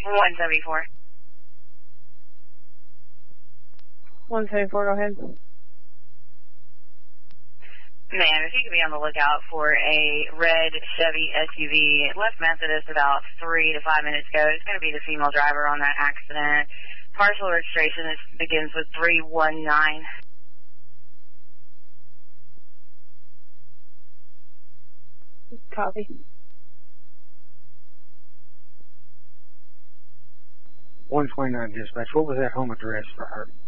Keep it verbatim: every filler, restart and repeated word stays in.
one seventy-four. one seventy-four, go ahead. Ma'am, if you could be on the lookout for a red Chevy S U V, left Methodist about three to five minutes ago. It's going to be the female driver on that accident. Partial registration is, begins with three one nine. Copy. one twenty-nine dispatch. What was that home address for her?